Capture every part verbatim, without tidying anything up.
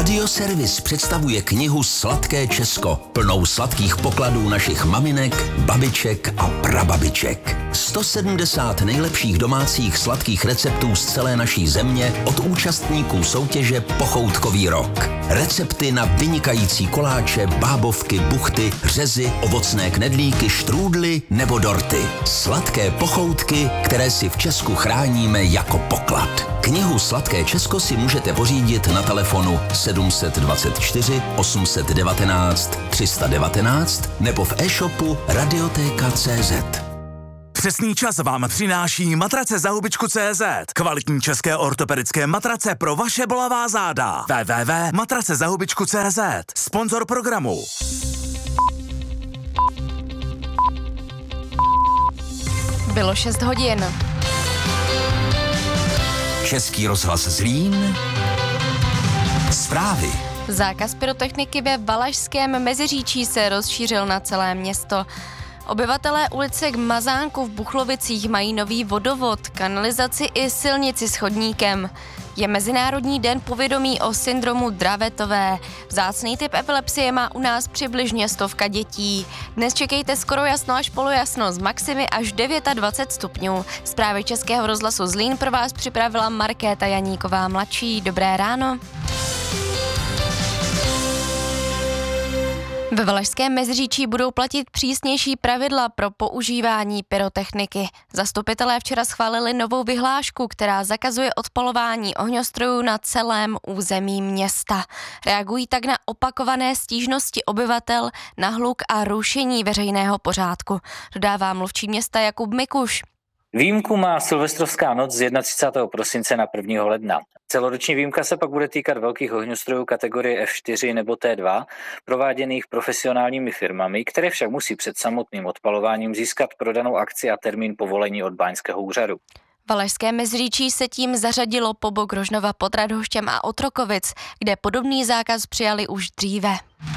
Radioservis představuje knihu Sladké Česko, plnou sladkých pokladů našich maminek, babiček a prababiček. sto sedmdesát nejlepších domácích sladkých receptů z celé naší země od účastníků soutěže Pochoutkový rok. Recepty na vynikající koláče, bábovky, buchty, řezy, ovocné knedlíky, štrůdly nebo dorty. Sladké pochoutky, které si v Česku chráníme jako poklad. Knihu Sladké Česko si můžete pořídit na telefonu sedm dvacet čtyři osm jedna devět tři jedna devět nebo v e-shopu radiotéka tečka cé zet. Přesný čas vám přináší matrace za hubičku tečka cé zet. Kvalitní české ortopedické matrace pro vaše bolavá záda. w w w tečka matrace za hubičku tečka cé zet. Sponzor programu. Bylo šest hodin. Český rozhlas Zlín. Zprávy. Zákaz pyrotechniky ve Valašském Meziříčí se rozšířil na celé město. Obyvatelé ulice k Mazánku v Buchlovicích mají nový vodovod, kanalizaci i silnici s chodníkem. Je Mezinárodní den povědomí o syndromu Dravetové. Vzácný typ epilepsie má u nás přibližně stovka dětí. Dnes čekejte skoro jasno až polojasno s maximy až dvacet devět stupňů. Zprávy Českého rozhlasu Zlín pro vás připravila Markéta Janíková mladší. Dobré ráno. Ve Valašském Meziříčí budou platit přísnější pravidla pro používání pyrotechniky. Zastupitelé včera schválili novou vyhlášku, která zakazuje odpalování ohňostrojů na celém území města. Reagují tak na opakované stížnosti obyvatel na hluk a rušení veřejného pořádku, dodává mluvčí města Jakub Mikuš. Výjimku má Silvestrovská noc z třicátého prvního prosince na prvního ledna. Celoroční výjimka se pak bude týkat velkých ohňostrojů kategorie F čtyři nebo T dva, prováděných profesionálními firmami, které však musí před samotným odpalováním získat pro danou akci a termín povolení od báňského úřadu. Valašské Meziříčí se tím zařadilo po bok Rožnova pod Radhoštěm a Otrokovic, kde podobný zákaz přijali už dříve.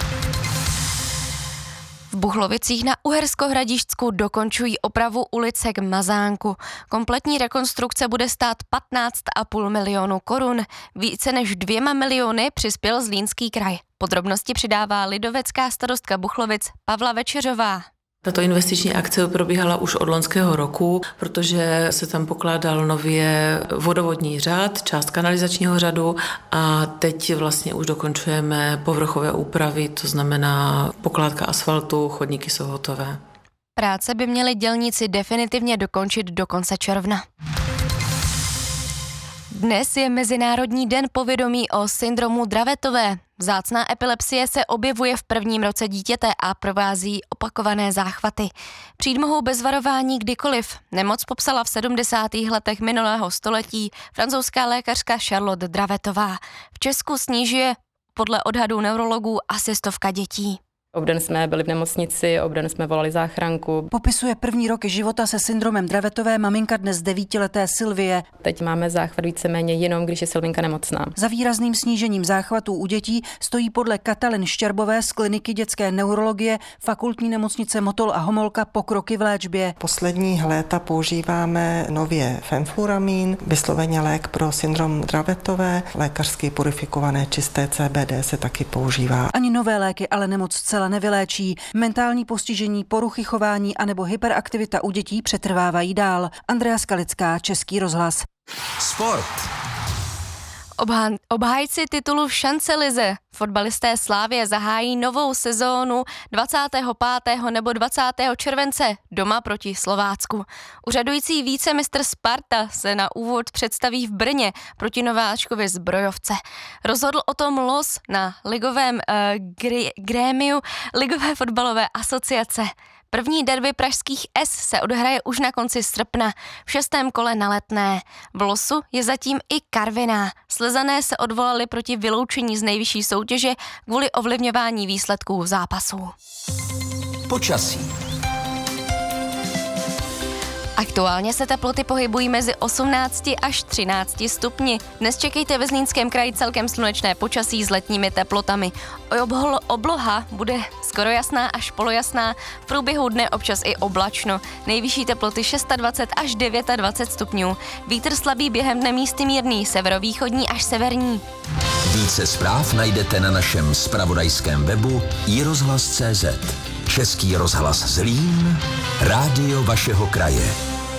V Buchlovicích na Uhersko-Hradišťsku dokončují opravu ulice k Mazánku. Kompletní rekonstrukce bude stát patnáct a půl milionu korun. Více než dvěma miliony přispěl Zlínský kraj. Podrobnosti přidává lidovecká starostka Buchlovic Pavla Večeřová. Tato investiční akce probíhala už od loňského roku, protože se tam pokládal nově vodovodní řád, část kanalizačního řadu a teď vlastně už dokončujeme povrchové úpravy, to znamená pokládka asfaltu, chodníky jsou hotové. Práce by měly dělníci definitivně dokončit do konce června. Dnes je Mezinárodní den povědomí o syndromu Dravetové. Vzácná epilepsie se objevuje v prvním roce dítěte a provází opakované záchvaty. Přijít mohou bez varování kdykoliv. Nemoc popsala v sedmdesátých letech minulého století francouzská lékařka Charlotte Dravetová. V Česku snížuje podle odhadů neurologů asi stovka dětí. Obden jsme byli v nemocnici, obden jsme volali záchranku. Popisuje první roky života se syndromem Dravetové maminka dnes devítileté Sylvie. Teď máme záchvat víceméně jenom, když je Sylvinka nemocná. Za výrazným snížením záchvatů u dětí stojí podle Katalin Štěrbové z kliniky dětské neurologie Fakultní nemocnice Motol a Homolka pokroky v léčbě. Poslední léta používáme nově fenfluramin, vysloveně lék pro syndrom Dravetové. Lékařsky purifikované čisté C B D se taky používá. Ani nové léky ale nemoc zcela nevyléčí. Mentální postižení, poruchy chování anebo hyperaktivita u dětí přetrvávají dál. Andrea Skalická, Český rozhlas. Sport. Obhá- obhájci titulu v šancelize. Fotbalisté Slávie zahájí novou sezónu dvacátého pátého nebo dvacátého července doma proti Slovácku. Úřadující vícemistr Sparta se na úvod představí v Brně proti nováčkovi Zbrojovce. Rozhodl o tom los na ligovém uh, gr- grémiu Ligové fotbalové asociace. První derby pražských S se odhraje už na konci srpna, v šestém kole na Letné. V losu je zatím i Karviná. Slezané se odvolali proti vyloučení z nejvyšší soutěže kvůli ovlivňování výsledků zápasů. Počasí. Aktuálně se teploty pohybují mezi osmnácti až třinácti stupni. Dnes čekejte ve Zlínském kraji celkem slunečné počasí s letními teplotami. Oblo- obloha bude skoro jasná až polojasná, v průběhu dne občas i oblačno. Nejvyšší teploty dvacet šest až dvacet devět stupňů. Vítr slabý během dne místy mírný, severovýchodní až severní. Více zpráv najdete na našem zpravodajském webu i rozhlas tečka cé zet. Český rozhlas Zlín, rádio vašeho kraje.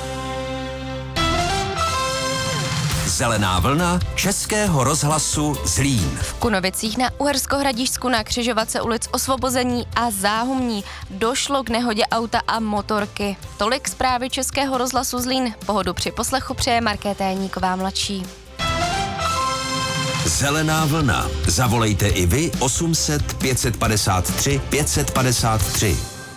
Zelená vlna Českého rozhlasu Zlín. V Kunovicích na Uherskohradišťsku na křižovatce ulic Osvobození a Záhumní došlo k nehodě auta a motorky. Tolik zprávy Českého rozhlasu Zlín. Pohodu při poslechu přeje Markéta Janíková mladší. Zelená vlna. Zavolejte i vy osm set pět padesát tři pět padesát tři.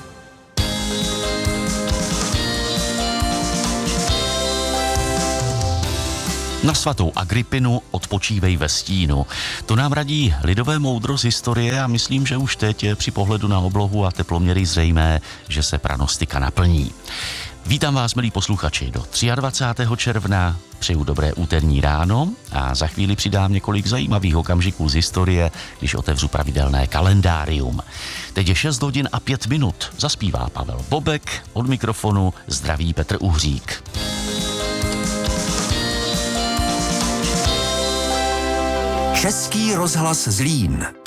Na svatou Agrippinu odpočívej ve stínu. To nám radí lidové moudro z historie a myslím, že už teď je při pohledu na oblohu a teploměry zřejmé, že se pranostika naplní. Vítám vás, milí posluchači, do dvacátého třetího června. Přeju dobré úterní ráno a za chvíli přidám několik zajímavých okamžiků z historie, když otevřu pravidelné kalendárium. Teď je šest hodin a pět minut. Zaspívá Pavel Bobek, od mikrofonu zdraví Petr Uhřík. Český rozhlas Zlín.